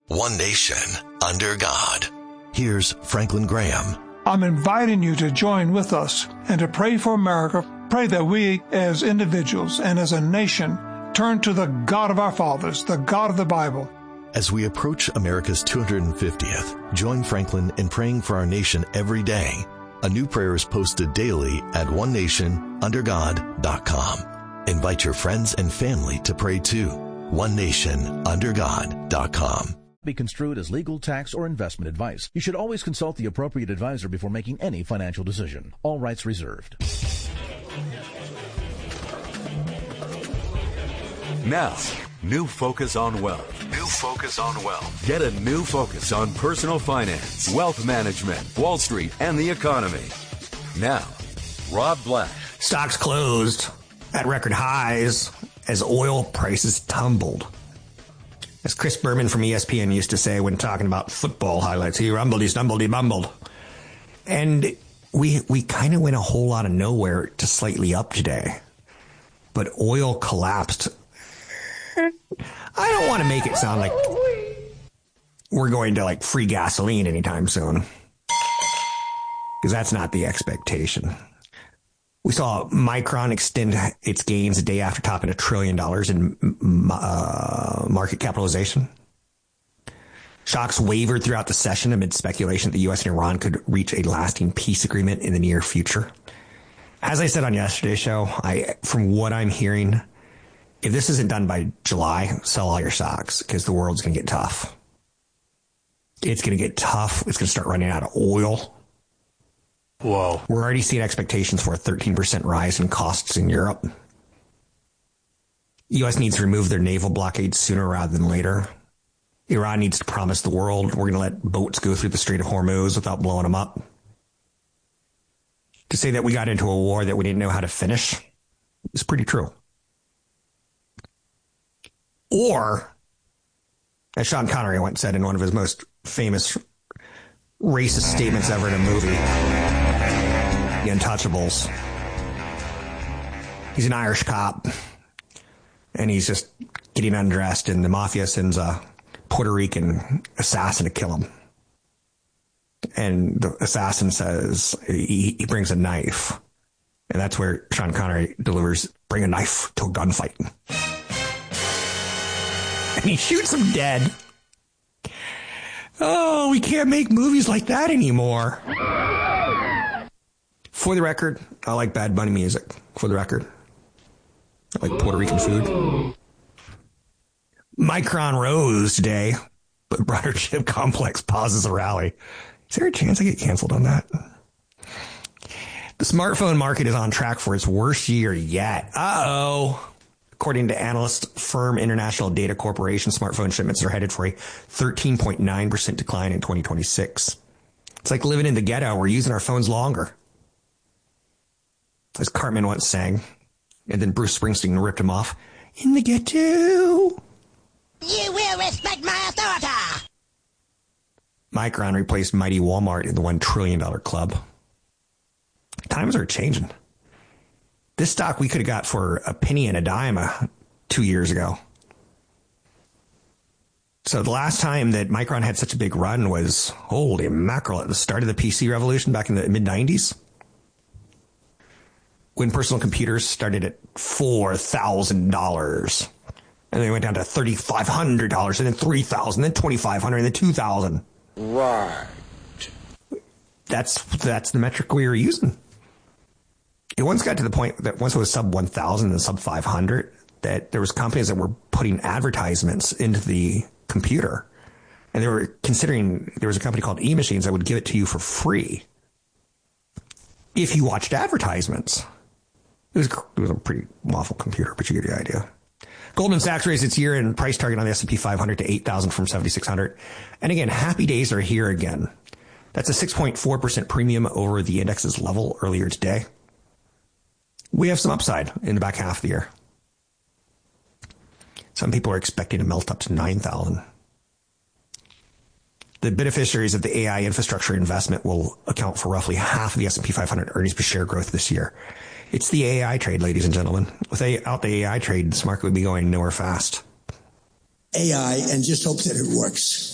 One nation, under God. Here's Franklin Graham. I'm inviting you to join with us and to pray for America. Pray that we as individuals and as a nation turn to the God of our fathers, the God of the Bible. As we approach America's 250th, join Franklin in praying for our nation every day. A new prayer is posted daily at onenationundergod.com. Invite your friends and family to pray too. onenationundergod.com. Be construed as legal, tax, or investment advice. You should always consult the appropriate advisor before making any financial decision. All rights reserved. Now, new focus on wealth. New focus on wealth. Get a new focus on personal finance, wealth management, Wall Street, and the economy. Now, Rob Black. Stocks closed at record highs as oil prices tumbled. As Chris Berman from ESPN used to say when talking about football highlights, he rumbled, he stumbled, he bumbled. And we kind of went a whole lot of nowhere to slightly up today. But oil collapsed. I don't want to make it sound like we're going to like free gasoline anytime soon, because that's not the expectation. We saw Micron extend its gains a day after topping $1 trillion in market capitalization. Shocks wavered throughout the session amid speculation that the U.S. and Iran could reach a lasting peace agreement in the near future. As I said on yesterday's show, from what I'm hearing, if this isn't done by July, sell all your stocks because the world's going to get tough. It's going to get tough. It's going to start running out of oil. Whoa. We're already seeing expectations for a 13% rise in costs in Europe. U.S. needs to remove their naval blockade sooner rather than later. Iran needs to promise the world we're going to let boats go through the Strait of Hormuz without blowing them up. To say that we got into a war that we didn't know how to finish is pretty true. Or, as Sean Connery once said in one of his most famous racist statements ever in a movie, The Untouchables. He's an Irish cop, and he's just getting undressed, and the mafia sends a Puerto Rican assassin to kill him. And the assassin says, he brings a knife. And that's where Sean Connery delivers, bring a knife to a gunfight. And he shoots him dead. Oh, we can't make movies like that anymore. For the record, I like Bad Bunny music. For the record, I like Puerto Rican food. Micron rose today, but broader chip complex pauses a rally. Is there a chance I get canceled on that? The smartphone market is on track for its worst year yet. Uh-oh. According to analyst firm International Data Corporation, smartphone shipments are headed for a 13.9% decline in 2026. It's like living in the ghetto. We're using our phones longer. As Cartman once sang, and then Bruce Springsteen ripped him off. In the ghetto. You will respect my authority. Micron replaced mighty Walmart in the $1 trillion club. Times are changing. This stock we could have got for a penny and a dime 2 years ago. So the last time that Micron had such a big run was, holy mackerel, at the start of the PC revolution back in the mid-90s. When personal computers started at $4,000. And they went down to $3,500, and then $3,000, then $2,500, and then $2,000. Right. That's the metric we were using. It once got to the point that once it was sub 1,000 and sub 500, that there was companies that were putting advertisements into the computer. And they were considering, there was a company called eMachines that would give it to you for free if you watched advertisements. It was a pretty awful computer, but you get the idea. Goldman Sachs raised its year-end price target on the S&P 500 to 8,000 from 7,600. And again, happy days are here again. That's a 6.4% premium over the index's level earlier today. We have some upside in the back half of the year. Some people are expecting to melt up to 9,000. The beneficiaries of the AI infrastructure investment will account for roughly half of the S&P 500 earnings per share growth this year. It's the AI trade, ladies and gentlemen. Without the AI trade, this market would be going nowhere fast. AI, and just hope that it works.